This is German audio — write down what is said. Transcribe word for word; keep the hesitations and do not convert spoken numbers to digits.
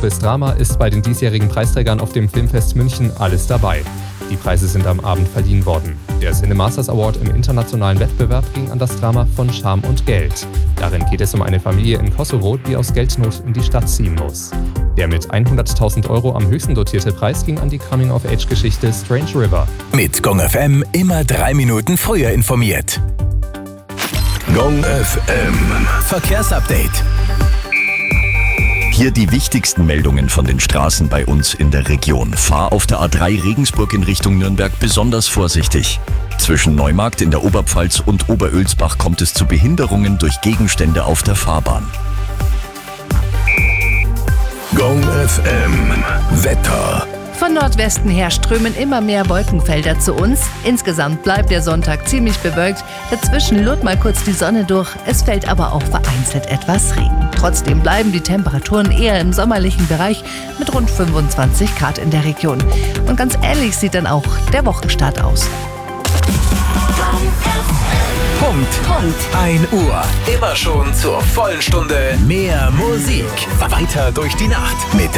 bis Drama ist bei den diesjährigen Preisträgern auf dem Filmfest München alles dabei. Die Preise sind am Abend verliehen worden. Der Cinemasters Award im internationalen Wettbewerb ging an das Drama Von Scham und Geld. Darin geht es um eine Familie in Kosovo, die aus Geldnot in die Stadt ziehen muss. Der mit hunderttausend Euro am höchsten dotierte Preis ging an die Coming-of-Age-Geschichte Strange River. Mit Gong F M immer drei Minuten früher informiert. Gong F M Verkehrsupdate. Hier die wichtigsten Meldungen von den Straßen bei uns in der Region. Fahr auf der A drei Regensburg in Richtung Nürnberg besonders vorsichtig. Zwischen Neumarkt in der Oberpfalz und Oberölsbach kommt es zu Behinderungen durch Gegenstände auf der Fahrbahn. Gong F M Wetter. Von Nordwesten her strömen immer mehr Wolkenfelder zu uns. Insgesamt bleibt der Sonntag ziemlich bewölkt. Dazwischen lurrt mal kurz die Sonne durch. Es fällt aber auch vereinzelt etwas Regen. Trotzdem bleiben die Temperaturen eher im sommerlichen Bereich mit rund fünfundzwanzig Grad in der Region. Und ganz ähnlich sieht dann auch der Wochenstart aus. Punkt. Punkt. ein Uhr. Immer schon zur vollen Stunde mehr Musik. Weiter durch die Nacht mit